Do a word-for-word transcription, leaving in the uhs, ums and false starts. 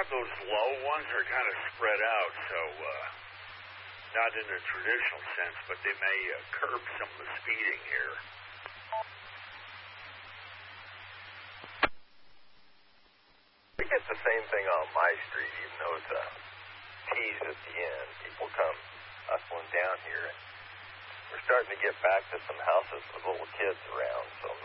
have those low ones that are kind of spread out, so uh, not in a traditional sense, but they may uh, curb some of the speeding here. We get the same thing on my street, even though it's a T's at the end. People come hustling down here. We're starting to get back to some houses with little kids around, so